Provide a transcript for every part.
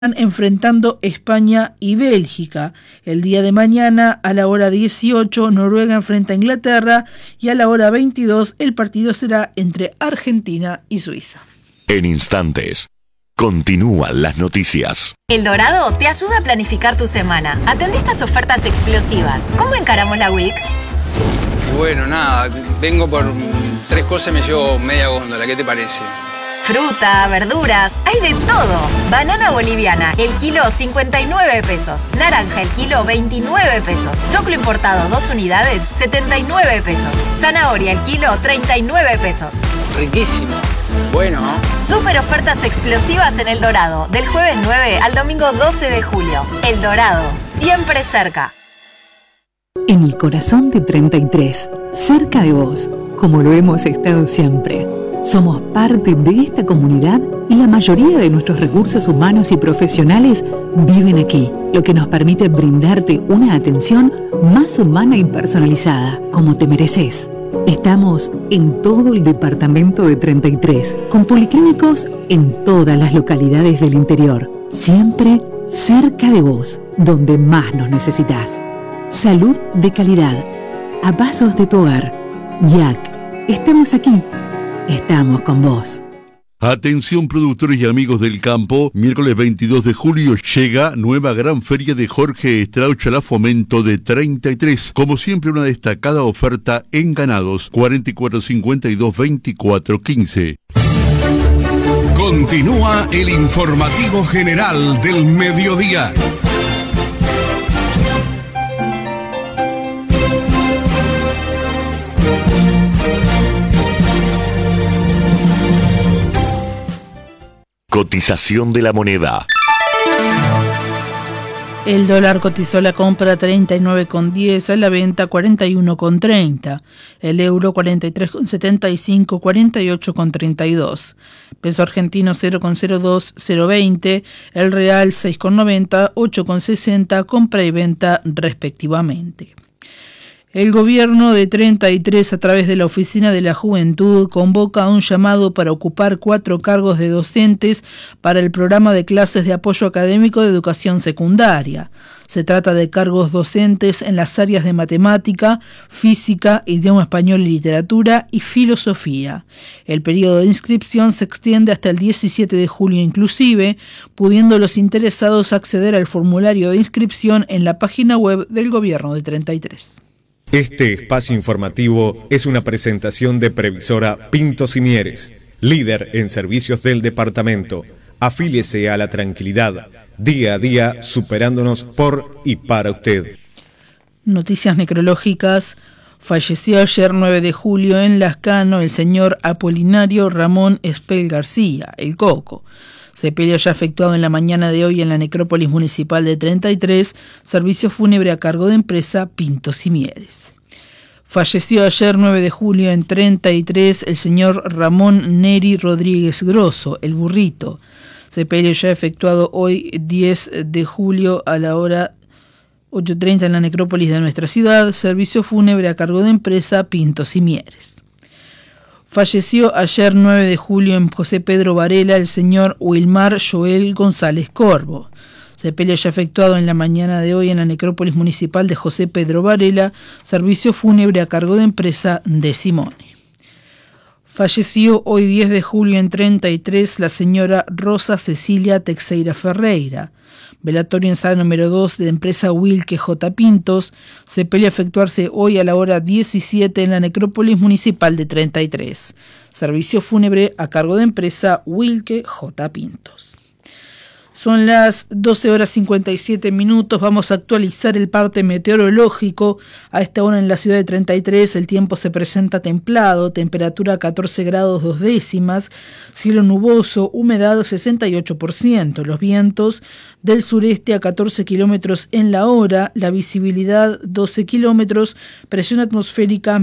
enfrentando España y Bélgica. El día de mañana a la hora 18 Noruega enfrenta a Inglaterra y a la hora 22 el partido será entre Argentina y Suiza. En instantes, continúan las noticias. El Dorado te ayuda a planificar tu semana. Atendé estas ofertas explosivas. ¿Cómo encaramos la week? Bueno, nada, vengo por 3 cosas y me llevo media góndola. ¿Qué te parece? Fruta, verduras, hay de todo. Banana boliviana, el kilo 59 pesos. Naranja, el kilo 29 pesos. Choclo importado, 2 unidades, 79 pesos. Zanahoria, el kilo 39 pesos. Riquísimo. Bueno. Súper ofertas explosivas en El Dorado, del jueves 9 al domingo 12 de julio. El Dorado, siempre cerca. En el corazón de 33, cerca de vos, como lo hemos estado siempre. Somos parte de esta comunidad y la mayoría de nuestros recursos humanos y profesionales viven aquí, lo que nos permite brindarte una atención más humana y personalizada, como te mereces. Estamos en todo el departamento de 33, con policlínicos en todas las localidades del interior, siempre cerca de vos, donde más nos necesitas. Salud de calidad, a pasos de tu hogar. YAC, estamos aquí. Estamos con vos. Atención productores y amigos del campo, miércoles 22 de julio llega nueva gran feria de Jorge Estrauchala Fomento de 33. Como siempre, una destacada oferta en ganados, 44 52 24 15. Continúa el informativo general del mediodía. Cotización de la moneda. El dólar cotizó a la compra 39,10, a la venta 41,30. El euro 43,75, 48,32. Peso argentino 0,02, 0,20. El real 6,90, 8,60, compra y venta respectivamente. El gobierno de 33, a través de la Oficina de la Juventud, convoca a un llamado para ocupar 4 cargos de docentes para el programa de clases de apoyo académico de educación secundaria. Se trata de cargos docentes en las áreas de matemática, física, idioma español y literatura y filosofía. El periodo de inscripción se extiende hasta el 17 de julio inclusive, pudiendo los interesados acceder al formulario de inscripción en la página web del gobierno de 33. Este espacio informativo es una presentación de Previsora Pintos y Mieres, líder en servicios del departamento. Afíliese a la tranquilidad, día a día superándonos por y para usted. Noticias necrológicas. Falleció ayer 9 de julio en Lascano el señor Apolinario Ramón Espel García, el Coco. Sepelio ya efectuado en la mañana de hoy en la necrópolis municipal de 33, servicio fúnebre a cargo de empresa Pintos y Mieres. Falleció ayer 9 de julio en 33 el señor Ramón Neri Rodríguez Grosso, el Burrito. Sepelio ya efectuado hoy 10 de julio a la hora 8:30 en la necrópolis de nuestra ciudad, servicio fúnebre a cargo de empresa Pintos y Mieres. Falleció ayer 9 de julio en José Pedro Varela el señor Wilmar Joel González Corvo. Sepelio ya efectuado en la mañana de hoy en la necrópolis municipal de José Pedro Varela, servicio fúnebre a cargo de empresa De Simone. Falleció hoy 10 de julio en 33 la señora Rosa Cecilia Teixeira Ferreira. Velatorio en sala número 2 de empresa Wilke J. Pintos. Sepelio a efectuarse hoy a la hora 17 en la necrópolis municipal de 33. Servicio fúnebre a cargo de empresa Wilke J. Pintos. Son las 12:57. Vamos a actualizar el parte meteorológico. A esta hora en la ciudad de 33 el tiempo se presenta templado, temperatura 14 grados 2 décimas, cielo nuboso, humedad 68%, los vientos del sureste a 14 kilómetros en la hora, la visibilidad 12 kilómetros, presión atmosférica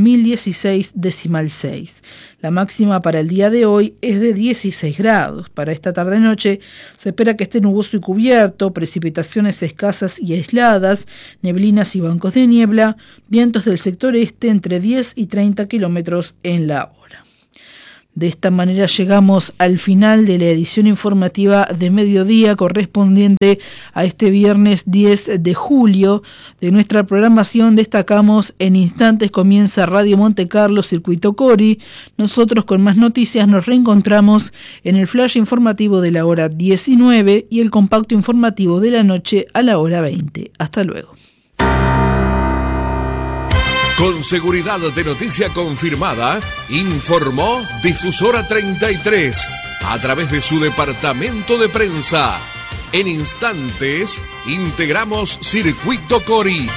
1016,6. La máxima para el día de hoy es de 16 grados. Para esta tarde-noche se espera que esté nuboso y cubierto, precipitaciones escasas y aisladas, neblinas y bancos de niebla, vientos del sector este entre 10 y 30 kilómetros en la hora. De esta manera llegamos al final de la edición informativa de mediodía correspondiente a este viernes 10 de julio. De nuestra programación destacamos: en instantes comienza Radio Monte Carlo Circuito Cori. Nosotros con más noticias nos reencontramos en el flash informativo de la hora 19 y el compacto informativo de la noche a la hora 20. Hasta luego. Con seguridad de noticia confirmada, informó Difusora 33 a través de su departamento de prensa. En instantes, integramos Circuito Cori.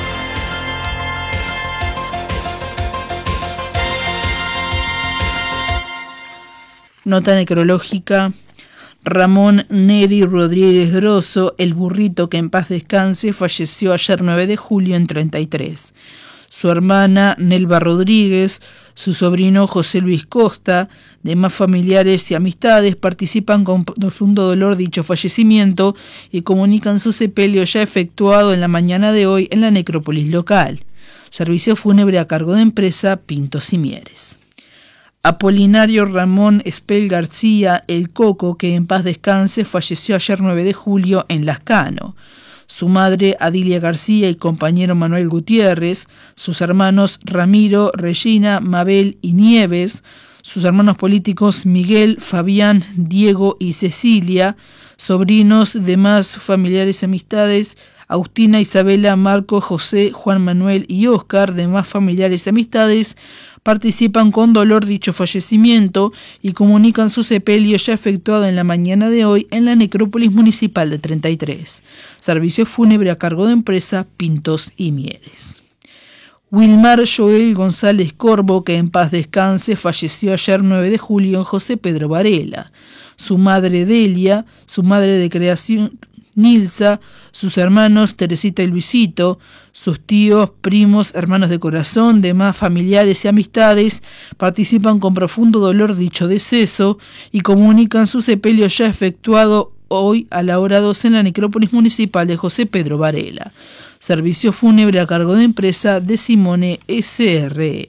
Nota necrológica: Ramón Neri Rodríguez Grosso, el burrito que en paz descanse, falleció ayer 9 de julio en 33. Su hermana Nelva Rodríguez, su sobrino José Luis Costa, demás familiares y amistades participan con profundo dolor dicho fallecimiento y comunican su sepelio ya efectuado en la mañana de hoy en la necrópolis local. Servicio fúnebre a cargo de empresa Pintos y Mieres. Apolinario Ramón Espel García, el Coco, que en paz descanse, falleció ayer 9 de julio en Lascano. Su madre Adilia García y compañero Manuel Gutiérrez, sus hermanos Ramiro, Regina, Mabel y Nieves, sus hermanos políticos Miguel, Fabián, Diego y Cecilia, sobrinos, demás familiares y amistades, Agustina, Isabela, Marco, José, Juan Manuel y Óscar, demás familiares y amistades, participan con dolor dicho fallecimiento y comunican su sepelio ya efectuado en la mañana de hoy en la necrópolis municipal de 33. Servicio fúnebre a cargo de empresa Pintos y Mieres. Wilmar Joel González Corvo, que en paz descanse, falleció ayer 9 de julio en José Pedro Varela. Su madre Delia, su madre de creación Nilsa, sus hermanos Teresita y Luisito, sus tíos, primos, hermanos de corazón, demás familiares y amistades participan con profundo dolor dicho deceso y comunican su sepelio ya efectuado hoy a la hora 12 en la necrópolis municipal de José Pedro Varela. Servicio fúnebre a cargo de empresa de Simone SRL.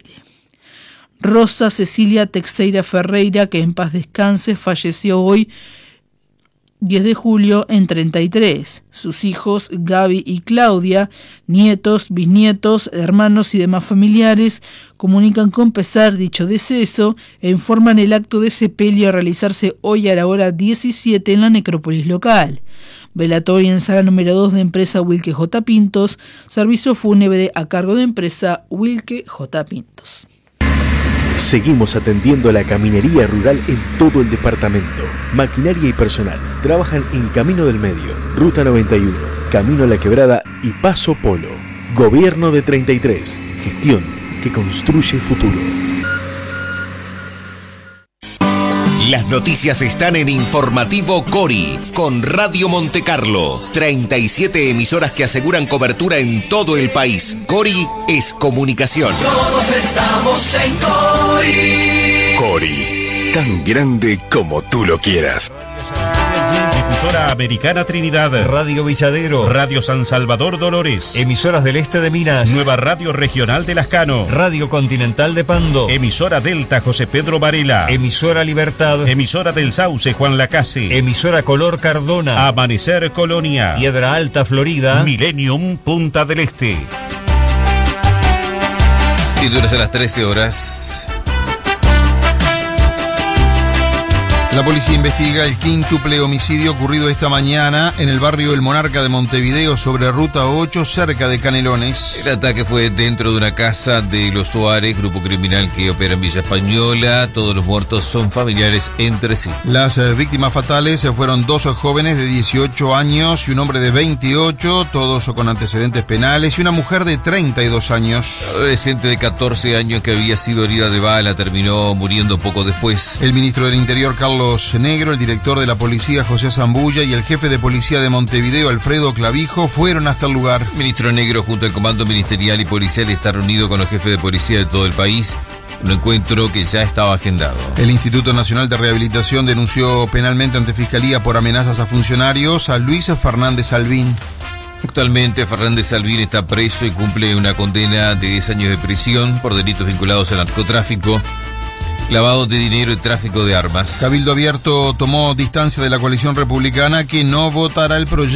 Rosa Cecilia Teixeira Ferreira, que en paz descanse, falleció hoy 10 de julio en 33. Sus hijos Gaby y Claudia, nietos, bisnietos, hermanos y demás familiares comunican con pesar dicho deceso e informan el acto de sepelio a realizarse hoy a la hora 17 en la necrópolis local. Velatoria en sala número 2 de empresa Wilke J. Pintos. Servicio fúnebre a cargo de empresa Wilke J. Pintos. Seguimos atendiendo a la caminería rural en todo el departamento. Maquinaria y personal trabajan en Camino del Medio, Ruta 91, Camino a la Quebrada y Paso Polo. Gobierno de 33. Gestión que construye futuro. Las noticias están en Informativo Cori, con Radio Monte Carlo. 37 emisoras que aseguran cobertura en todo el país. Cori es comunicación. Todos estamos en Cori. Cori, tan grande como tú lo quieras. Difusora Americana Trinidad, Radio Villadero, Radio San Salvador Dolores, emisoras del este de Minas, Nueva Radio Regional de Lascano, Radio Continental de Pando, emisora Delta José Pedro Varela, emisora Libertad, emisora del Sauce Juan Lacase, emisora Color Cardona, Amanecer Colonia, Piedra Alta Florida, Millennium Punta del Este. Títulos a las 13 horas. La policía investiga el quíntuple homicidio ocurrido esta mañana en el barrio El Monarca de Montevideo sobre Ruta 8, cerca de Canelones. El ataque fue dentro de una casa de Los Suárez, grupo criminal que opera en Villa Española. Todos los muertos son familiares entre sí. Las víctimas fatales fueron dos jóvenes de 18 años y un hombre de 28, todos con antecedentes penales, y una mujer de 32 años. La adolescente de 14 años que había sido herida de bala terminó muriendo poco después. El ministro del Interior, Carlos Negro, el director de la policía, José Zambulla, y el jefe de policía de Montevideo, Alfredo Clavijo, fueron hasta el lugar. El ministro Negro, junto al comando ministerial y policial, está reunido con los jefes de policía de todo el país. Un encuentro que ya estaba agendado. El Instituto Nacional de Rehabilitación denunció penalmente ante Fiscalía por amenazas a funcionarios a Luis Fernández Albín. Actualmente Fernández Albín está preso y cumple una condena de 10 años de prisión por delitos vinculados al narcotráfico. lavado de dinero y tráfico de armas. Cabildo Abierto tomó distancia de la coalición republicana que no votará el proyecto